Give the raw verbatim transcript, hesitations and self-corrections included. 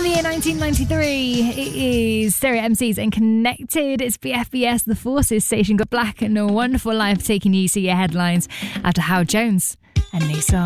the year nineteen ninety-three. It is Stereo M Cs and Connected. It's B F B S, The Forces station. Got Black and A Wonderful Life taking you to your headlines after Howard Jones and New Song.